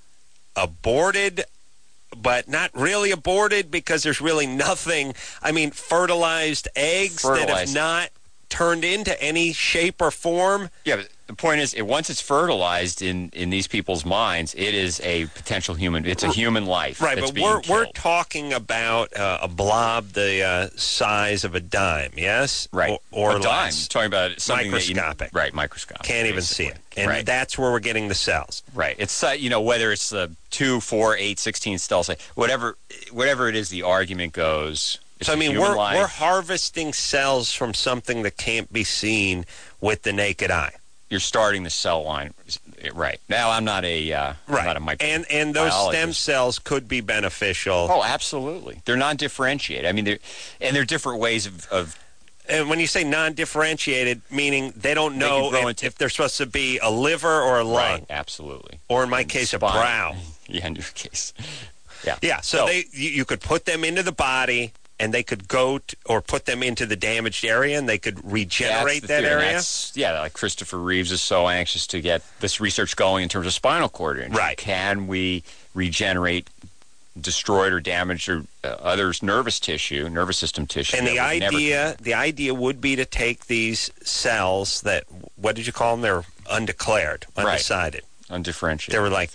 aborted, but not really aborted because there's really nothing. I mean, fertilized eggs that have not turned into any shape or form. Yeah, but the point is, once it's fertilized in these people's minds, it is a potential human. It's a human life. Right, that's but we're talking about a blob the size of a dime, yes? Right. Or a dime. less. You're talking about something microscopic. Right, microscopic. Can't even see it. And that's where we're getting the cells. Right. It's, whether it's 2, 4, 8, 16 cells, whatever it is, the argument goes. So, I mean, we're harvesting cells from something that can't be seen with the naked eye. You're starting the cell line, right? Now, I'm not a microbiologist. And those stem cells could be beneficial. Oh, absolutely. They're non-differentiated. I mean, they're different ways of. And when you say non-differentiated, meaning they don't know if they're supposed to be a liver or a lung. Right, absolutely. Or in my case, a brow. Yeah, in your case. Yeah. Yeah. So you could put them into the body. And they could or put them into the damaged area, and they could regenerate that area? Like Christopher Reeves is so anxious to get this research going in terms of spinal cord injury. Right. Can we regenerate destroyed or damaged or other nervous system tissue? And the idea would be to take these cells that, what did you call them? They're undeclared, undecided. Right. Undifferentiated. They were like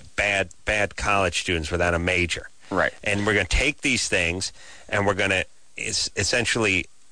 bad college students without a major. Right. And we're going to take these things, and we're going to essentially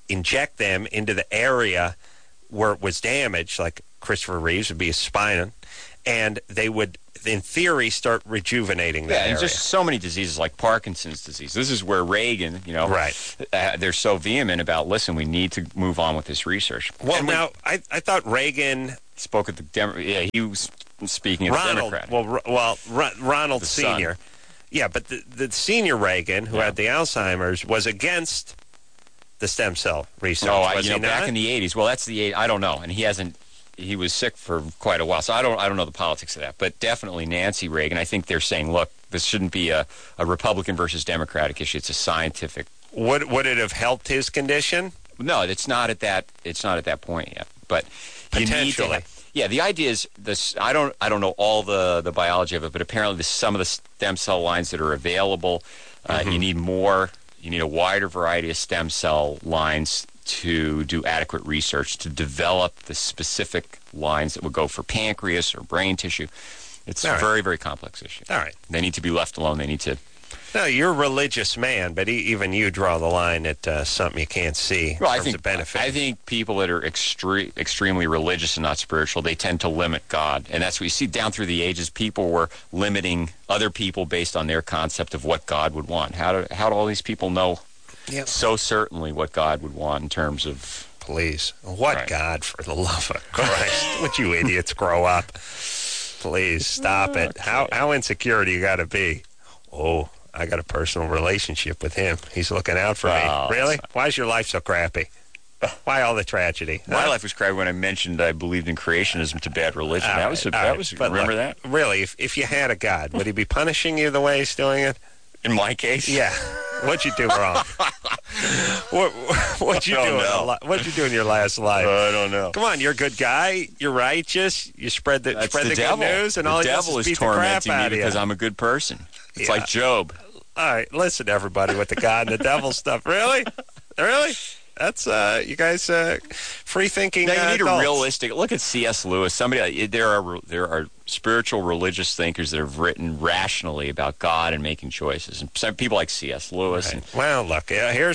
inject them into the area where it was damaged, like Christopher Reeves would be his spine, and they would, in theory, start rejuvenating that area. And just so many diseases like Parkinson's disease. This is where Reagan, they're so vehement about, listen, we need to move on with this research. Well, now, I thought Reagan spoke at the he was speaking at the Democrat. Ronald the Sr. son. Yeah, but the senior Reagan, who had the Alzheimer's, was against the stem cell research. Was he back not? in the 80s. Well, that's the 80s. I don't know, and he was sick for quite a while, so I don't know the politics of that. But definitely Nancy Reagan. I think they're saying, look, this shouldn't be a Republican versus Democratic issue. It's a scientific. Would it have helped his condition? No, it's not at that. It's not at that point yet. But you need to. Yeah, the idea is this. I don't know all the biology of it, but apparently some of the stem cell lines that are available, you need more. You need a wider variety of stem cell lines to do adequate research to develop the specific lines that would go for pancreas or brain tissue. It's a very, very complex issue. All right. They need to be left alone. They need to. No, you're a religious man, but even you draw the line at something you can't see in terms of benefit. I think people that are extremely religious and not spiritual, they tend to limit God. And that's what you see down through the ages. People were limiting other people based on their concept of what God would want. How do all these people know so certainly what God would want in terms of... Please. What God, for the love of Christ? Would you idiots grow up? Please, stop it. How insecure do you got to be? Oh, I got a personal relationship with him. He's looking out for me. Really? Why is your life so crappy? Why all the tragedy? My life was crappy when I mentioned I believed in creationism to bad religion. Remember that? Really, if you had a God, would he be punishing you the way he's doing it? In my case? Yeah. What'd you do wrong? What'd you do? What'd you do in your last life? I don't know. Come on, you're a good guy. You're righteous. You spread the good news, and all he does is beat the crap out of you. Because I'm a good person. It's like Job. All right, listen, everybody, with the God and the devil stuff. Really? That's you guys free thinking. Now you need adults. a realistic look at C.S. Lewis. There are spiritual religious thinkers that have written rationally about God and making choices, and some people like C.S. Lewis. Right. Well, look, here's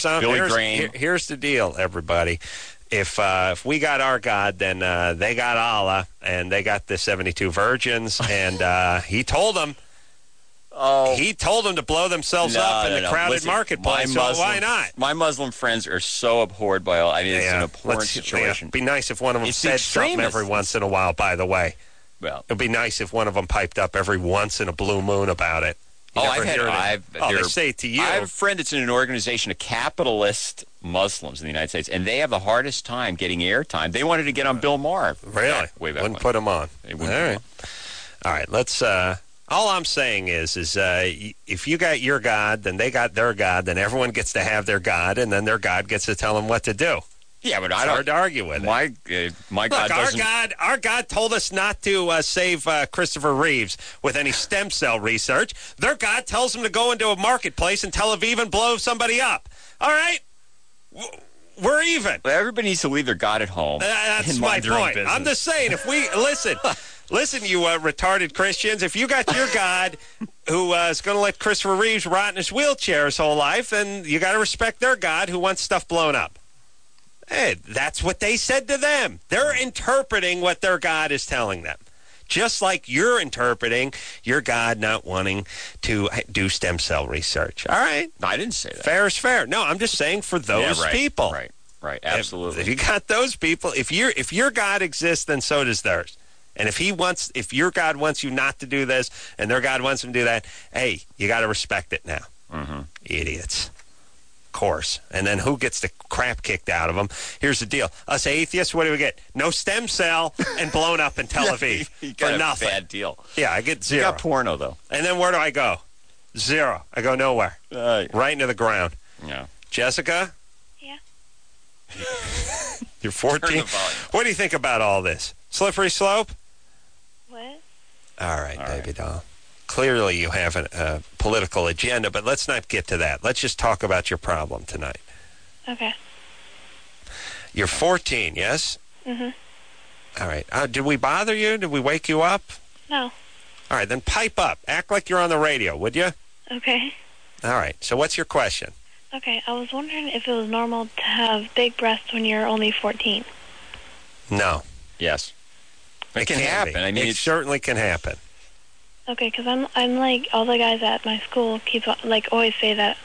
the deal, everybody. If we got our God, then they got Allah, and they got the 72 virgins, and he told them. Oh, he told them to blow themselves up in the crowded marketplace. So why not? My Muslim friends are so abhorred by all. I mean, it's an abhorrent situation. It'd be nice if one of them said something every once in a while. By the way, it'd be nice if one of them piped up every once in a blue moon about it. They say it to you. I have a friend that's in an organization of capitalist Muslims in the United States, and they have the hardest time getting airtime. They wanted to get on Bill Maher. Really? Wouldn't put him on. All right. Let's. All I'm saying is if you got your God, then they got their God, then everyone gets to have their God, and then their God gets to tell them what to do. Yeah, but it's hard to argue with it. My God doesn't... Our God told us not to save Christopher Reeves with any stem cell research. Their God tells them to go into a marketplace in Tel Aviv and blow somebody up. All right? We're even. Well, everybody needs to leave their God at home. That's my point. I'm just saying, if we... Listen, you retarded Christians, if you got your God who is going to let Christopher Reeves rot in his wheelchair his whole life, then you got to respect their God who wants stuff blown up. Hey, that's what they said to them. They're interpreting what their God is telling them. Just like you're interpreting your God not wanting to do stem cell research. All right? No, I didn't say that. Fair is fair. No, I'm just saying for those people. Right, absolutely. If you got those people, if your God exists, then so does theirs. And if your God wants you not to do this, and their God wants them to do that, hey, you got to respect it now. Mm-hmm. Idiots. Of course. And then who gets the crap kicked out of them? Here's the deal. Us atheists, what do we get? No stem cell and blown up in Tel Aviv for nothing. Bad deal. Yeah, I get 0. You got porno, though. And then where do I go? 0. I go nowhere. Right into the ground. Yeah. Jessica? Yeah. You're 14? What do you think about all this? Slippery slope? What? All right, baby doll. Clearly you have a political agenda, but let's not get to that. Let's just talk about your problem tonight. Okay. You're 14, yes? Mm-hmm. All right. Did we bother you? Did we wake you up? No. All right, then pipe up. Act like you're on the radio, would you? Okay. All right. So what's your question? Okay, I was wondering if it was normal to have big breasts when you're only 14. No. Yes. It can be. happen. I mean, it certainly can happen. Okay, because I'm like, all the guys at my school keep, like, always say that,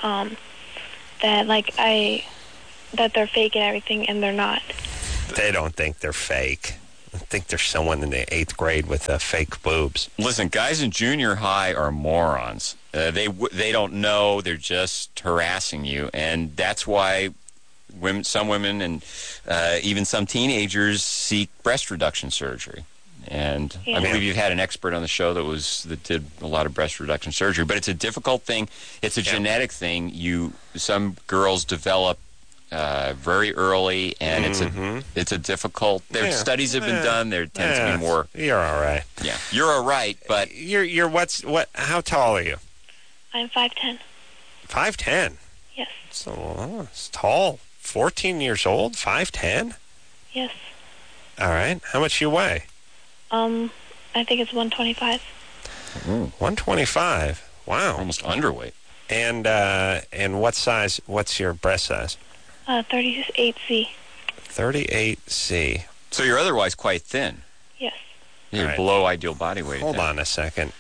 that they're fake and everything, and they're not. They don't think they're fake. I think there's someone in the 8th grade with fake boobs. Listen, guys in junior high are morons. They don't know. They're just harassing you, and that's why some women and even some teenagers seek breast reduction surgery. And Yeah. I believe you've had an expert on the show that did a lot of breast reduction surgery. But it's a difficult thing. It's a genetic thing. Some girls develop very early, and it's a difficult. Studies have been done. There tends to be more. You're all right. Yeah, you're all right, but you're how tall are you? I'm 5'10". 5'10". Yes. So it's tall. 14 years old. 5'10". Yes. All right. How much you weigh? I think it's 125. 125. Wow. Almost underweight. And what size? What's your breast size? 38C. 38C. So you're otherwise quite thin. Yes. You're Right. below ideal body weight. Hold on a second.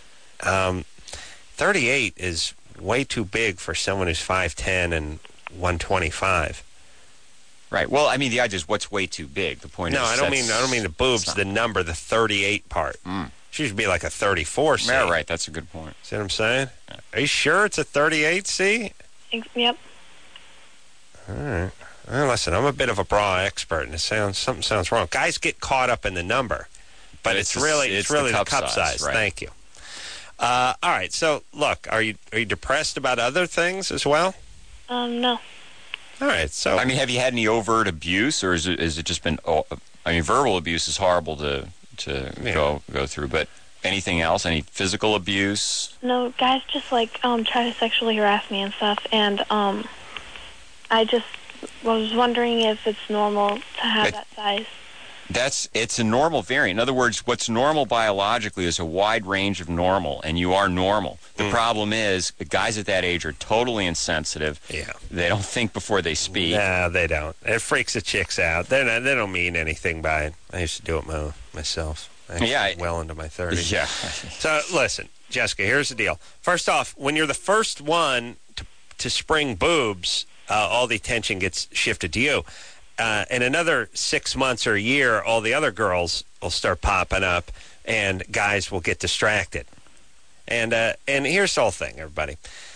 38 is way too big for someone who's 5'10" and 125. Right. Well, I mean, the idea is what's way too big. The point No, is, I don't mean the boobs. The number, the 38 part. She should be like a 34C. Yeah, right. That's a good point. See what I'm saying? Are you sure it's a 38C? Yep. All right. Well, listen, I'm a bit of a bra expert, and something sounds wrong. Guys get caught up in the number, but it's really the cup size. Right. Thank you. All right. So, look, are you depressed about other things as well? No. All right. So, I mean, have you had any overt abuse, or is it just been? I mean, verbal abuse is horrible to go through, but anything else? Any physical abuse? No, guys just like try to sexually harass me and stuff, and I just was wondering if it's normal to have that size. It's a normal variant. In other words, what's normal biologically is a wide range of normal, and you are normal. The problem is guys at that age are totally insensitive. Yeah. They don't think before they speak. No, they don't. It freaks the chicks out. They don't mean anything by it. I used to do it myself. Well into my 30s. Yeah. So, listen, Jessica, here's the deal. First off, when you're the first one to spring boobs, all the attention gets shifted to you. In another 6 months or a year, all the other girls will start popping up, and guys will get distracted. And here's the whole thing, everybody.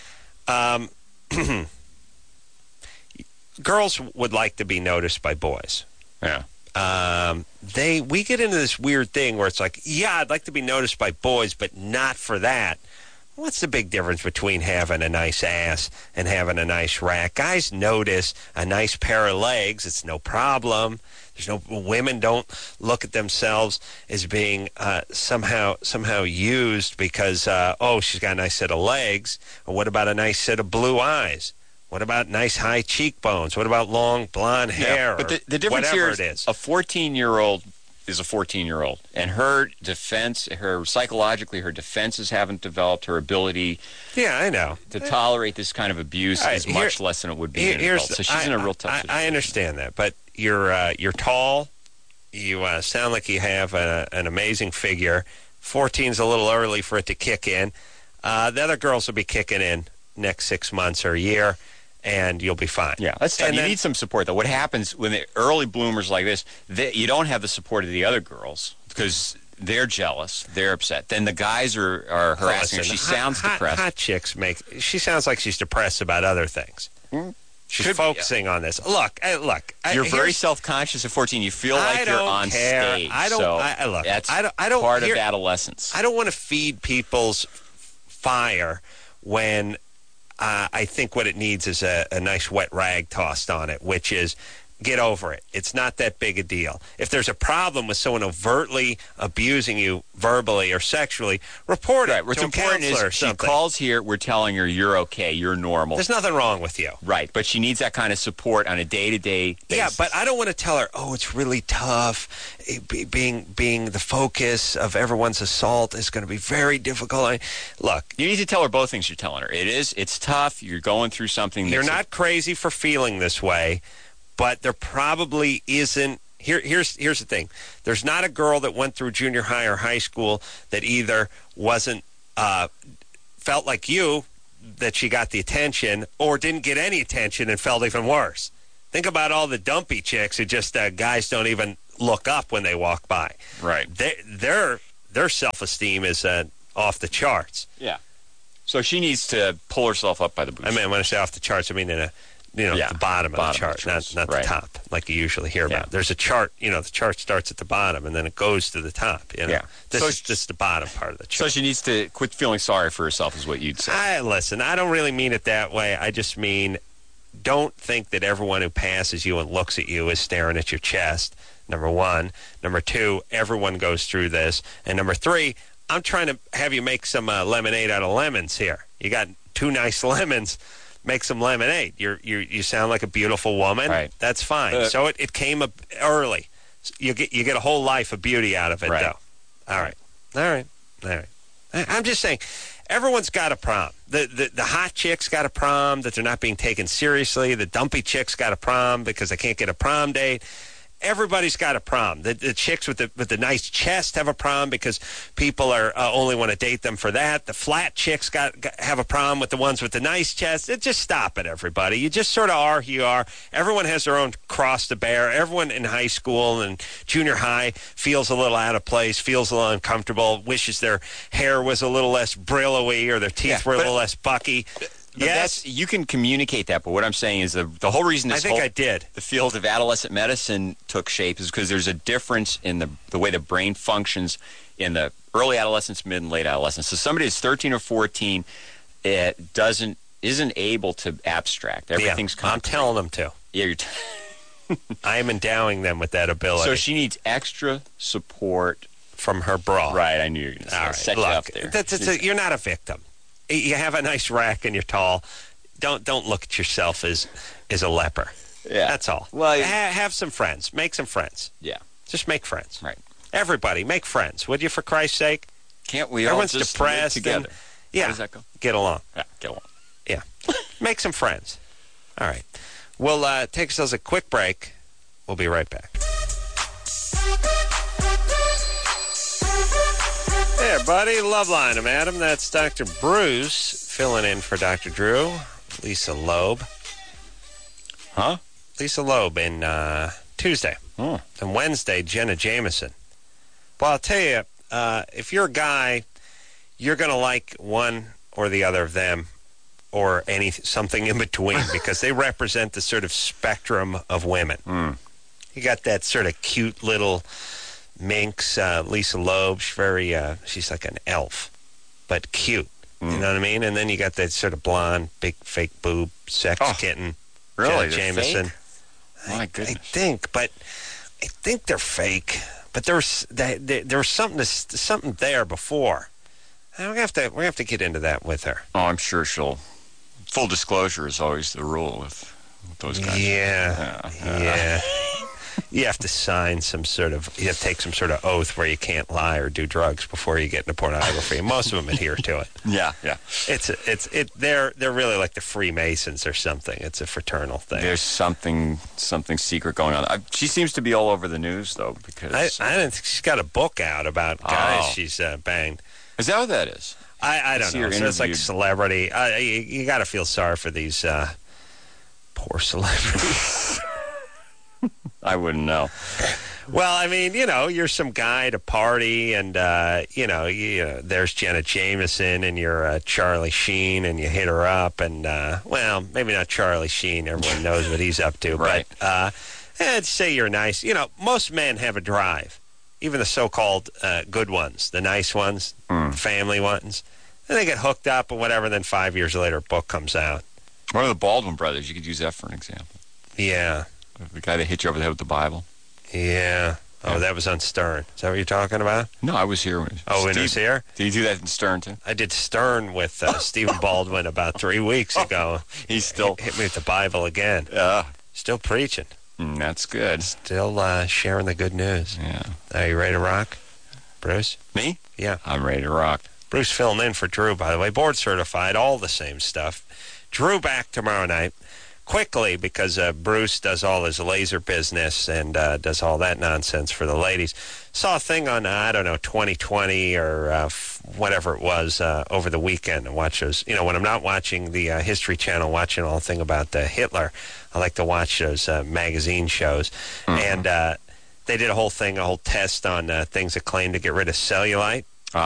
Girls would like to be noticed by boys. Yeah. We get into this weird thing where it's like, yeah, I'd like to be noticed by boys, but not for that. What's the big difference between having a nice ass and having a nice rack? Guys notice a nice pair of legs. It's no problem. Women don't look at themselves as being somehow used because, she's got a nice set of legs. Or what about a nice set of blue eyes? What about nice high cheekbones? What about long blonde hair? But the difference here is it is. A 14-year-old is a 14-year-old, and her psychologically, her defenses haven't developed. Her ability, I know, to tolerate this kind of abuse is much less than it would be in an adult. So she's in a real tough situation. I understand that, but you're tall. You sound like you have an amazing figure. 14's a little early for it to kick in. The other girls will be kicking in next 6 months or a year, and you'll be fine. Yeah, that's tough. You need some support, though. What happens when the early bloomers like this, you don't have the support of the other girls because they're jealous, they're upset. Then the guys are harassing her. She sounds depressed. Hot chicks she sounds like she's depressed about other things. She's focusing on this. Look. You're very self-conscious at 14. You feel like you're on stage. That's part of adolescence. I don't want to feed people's fire when I think what it needs is a nice wet rag tossed on it, which is get over it. It's not that big a deal. If there's a problem with someone overtly abusing you verbally or sexually, report it What's to a important counselor or is she something. calls here, we're telling her you're okay, you're normal. There's nothing wrong with you. Right, but she needs that kind of support on a day-to-day basis. Yeah, but I don't want to tell her, oh, it's really tough. Being the focus of everyone's assault is going to be very difficult. Look, You need to tell her both things you're telling her. It's tough, you're going through something. you're not crazy for feeling this way, but there probably isn't. Here's the thing. There's not a girl that went through junior high or high school that either wasn't felt like you, that she got the attention, or didn't get any attention and felt even worse. Think about all the dumpy chicks who just guys don't even look up when they walk by. Right. Their self-esteem is off the charts. Yeah. So she needs to pull herself up by the bootstraps. I mean, when I say off the charts, I mean in the bottom of the chart, not the top, like you usually hear about. There's a chart, the chart starts at the bottom and then it goes to the top. Yeah. This is just the bottom part of the chart. So she needs to quit feeling sorry for herself is what you'd say. Listen, I don't really mean it that way. I just mean don't think that everyone who passes you and looks at you is staring at your chest, number one. Number two, everyone goes through this. And number three, I'm trying to have you make some lemonade out of lemons here. You got 2 nice lemons. Make some lemonade. You sound like a beautiful woman. Right. That's fine. So it came up early. You get a whole life of beauty out of it, Right. though. All right. I'm just saying, everyone's got a problem. The hot chicks got a problem that they're not being taken seriously. The dumpy chicks got a problem because they can't get a prom date. Everybody's got a problem. The chicks with the nice chest have a problem because people are only want to date them for that. The flat chicks have a problem with the ones with the nice chest. Just stop it, everybody. You just sort of are who you are. Everyone has their own cross to bear. Everyone in high school and junior high feels a little out of place, feels a little uncomfortable, wishes their hair was a little less brillowy or their teeth were a little less bucky. Yes, you can communicate that, but what I'm saying is the whole reason I did. The field of adolescent medicine took shape is because there's a difference in the way the brain functions in the early adolescence, mid and late adolescence. So somebody who's 13 or 14 isn't able to abstract. Everything's I'm telling them to. Yeah, I am endowing them with that ability. So she needs extra support from her bra. Right, I knew you were going to say. All right, Set look, you up there. you're not a victim. You have a nice rack and you're tall. Don't look at yourself as a leper. Yeah. That's all. Well, have some friends. Make some friends. Yeah. Just make friends. Right. Everybody, make friends. Would you, for Christ's sake? Can't we all Everyone's just depressed live together? Yeah. How does that go? Get along. Yeah, get along. Yeah. Make some friends. All right. We'll take ourselves a quick break. We'll be right back. Hey, everybody. Loveline. I'm Adam. That's Dr. Bruce filling in for Dr. Drew. Lisa Loeb. Huh? Lisa Loeb in Tuesday. Oh. And Wednesday, Jenna Jameson. Well, I'll tell you, if you're a guy, you're going to like one or the other of them or something in between because they represent the sort of spectrum of women. Mm. You got that sort of cute little minx, Lisa Loeb. She's like an elf, but cute. You know what I mean? And then you got that sort of blonde, big fake boob, sex kitten. Really? Jenna Jameson. My goodness. I think they're fake. But there was something there before. And we have to get into that with her. Oh, I'm sure she'll. Full disclosure is always the rule with those guys. Yeah. You have to sign you have to take some sort of oath where you can't lie or do drugs before you get into pornography. Most of them adhere to it. Yeah. They're really like the Freemasons or something. It's a fraternal thing. There's something secret going on. She seems to be all over the news though because I don't think she's got a book out about guys she's banged. Is that what that is? I don't know. So it's like celebrity. You got to feel sorry for these poor celebrities. I wouldn't know. Well, I mean, you're some guy at a party, and there's Jenna Jameson, and you're Charlie Sheen, and you hit her up, and well, maybe not Charlie Sheen. Everyone knows what he's up to, right? But say you're nice. Most men have a drive, even the so-called good ones, the nice ones, the family ones. And they get hooked up or whatever. And then 5 years later, a book comes out. One of the Baldwin brothers. You could use that for an example. Yeah. The guy that hit you over the head with the Bible. Yeah. Oh, that was on Stern. Is that what you're talking about? No, I was here. When when he was here? Did you do that in Stern, too? I did Stern with Stephen Baldwin about 3 weeks ago. He still hit me with the Bible again. Still preaching. That's good. Still sharing the good news. Yeah. Are you ready to rock, Bruce? Me? Yeah. I'm ready to rock. Bruce filling in for Drew, by the way. Board certified, all the same stuff. Drew back tomorrow night. Quickly, because Bruce does all his laser business and does all that nonsense for the ladies. Saw a thing on, 2020 or whatever it was over the weekend. And watch those, when I'm not watching the History Channel, watching all the thing about Hitler, I like to watch those magazine shows. Mm-hmm. And they did a whole test on things that claim to get rid of cellulite.